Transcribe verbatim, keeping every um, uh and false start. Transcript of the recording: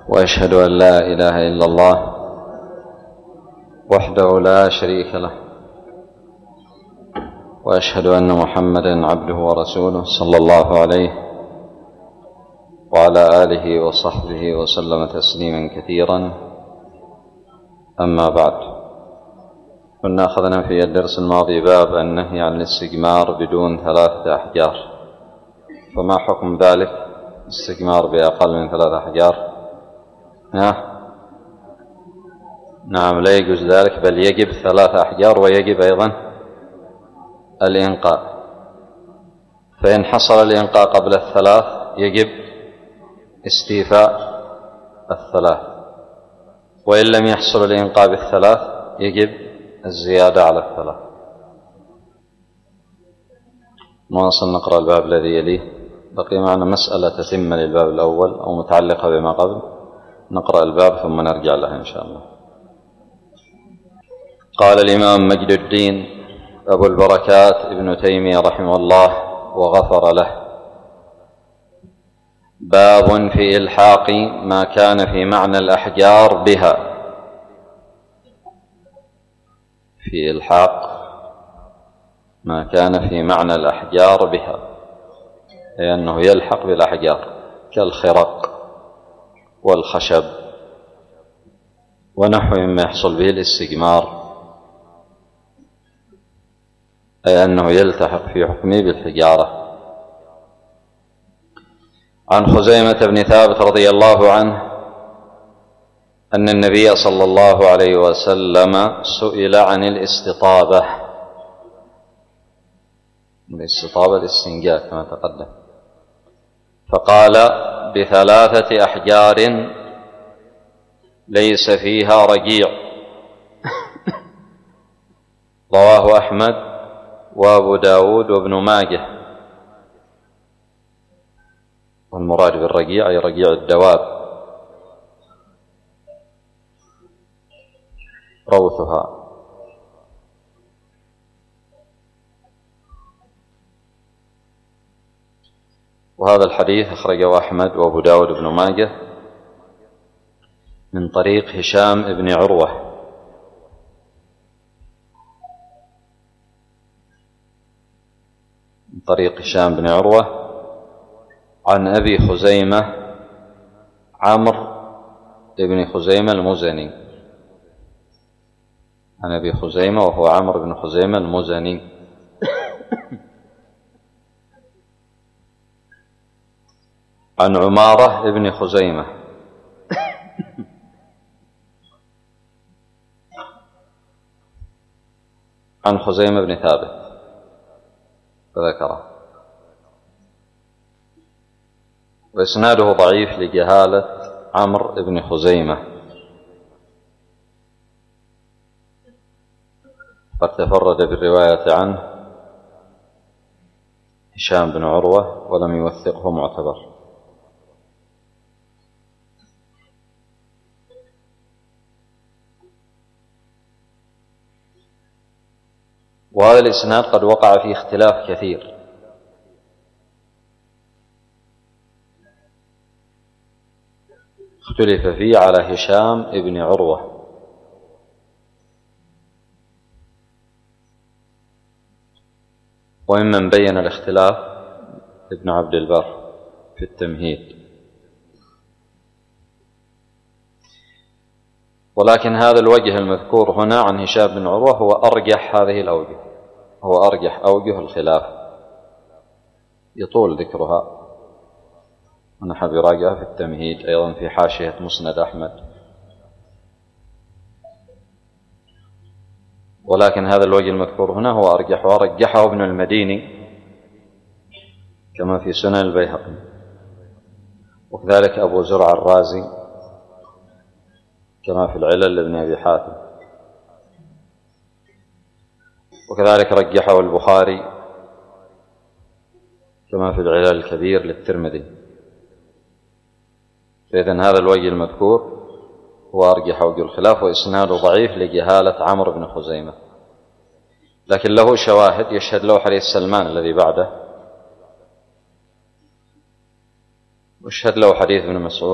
وأشهد أن لا إله إلا الله وحده لا شريك له، وأشهد أن محمدًا عبده ورسوله صلى الله عليه وعلى آله وصحبه وسلم تسليمًا كثيرًا. أما بعد، كنا أخذنا في الدرس الماضي باب النهي عن الاستجمار بدون ثلاثة أحجار، فما حكم ذلك؟ استجمار بأقل من ثلاثة أحجار؟ نعم، لا يجوز ذلك، بل يجب ثلاثة أحجار، ويجب أيضا الإنقاء. فإن حصل الإنقاء قبل الثلاث يجب استيفاء الثلاث، وإن لم يحصل الإنقاء بالثلاث يجب الزيادة على الثلاث. نواصل نقرأ الباب الذي يليه. بقي معنا مسألة تتمة للباب الأول أو متعلقة بما قبل، نقرأ الباب ثم نرجع لها إن شاء الله. قال الإمام مجد الدين أبو البركات ابن تيمية رحمه الله وغفر له: باب في إلحاق ما كان في معنى الأحجار بها. في إلحاق ما كان في معنى الأحجار بها، لأنه يلحق بالأحجار كالخرق والخشب ونحو مما يحصل به الاستجمار، أي أنه يلتحق في حكمه بالحجارة. عن خزيمة بن ثابت رضي الله عنه أن النبي صلى الله عليه وسلم سئل عن الاستطابة. الاستطابة الاستنجاء كما تقدم، فقال: بثلاثة أحجار ليس فيها رجيع. رواه أحمد وأبو داود وابن ماجه. والمراد بالرجيع أي رجيع الدواب، روثها. وهذا الحديث أخرجه أحمد وأبو داود وابن ماجه من طريق هشام بن عروة من طريق هشام بن عروة عن أبي خزيمة عمرو بن خزيمة المزني، عن أبي خزيمة وهو عمرو بن خزيمة المزني. عن عمارة بن خزيمة عن خزيمة بن ثابت فذكره، وإسناده ضعيف لجهالة عمرو بن خزيمة، قد تفرد بالرواية عنه هشام بن عروة ولم يوثقه معتبر. وهذا الإسناد قد وقع فيه اختلاف كثير، اختلف فيه على هشام بن عروة، وممن بين الاختلاف ابن عبد البر في التمهيد. ولكن هذا الوجه المذكور هنا عن هشام بن عروة هو أرجح هذه الأوجه، هو أرجح أوجه الخلاف، يطول ذكرها، ونحن براجعها في التمهيد أيضا في حاشية مسند أحمد. ولكن هذا الوجه المذكور هنا هو أرجح، ورجحه ابن المديني كما في سنن البيهقي، وكذلك أبو زرع الرازي كما في العلل لابن أبي حاتم، وكذلك رجحه البخاري كما في العلل الكبير للترمذي. فإذن هذا الوجه المذكور هو أرجح وجه الخلاف، وإسناده ضعيف لجهالة عمرو بن خزيمة، لكن له شواهد يشهد له حديث سلمان الذي بعده، واشهد له حديث ابن مسعود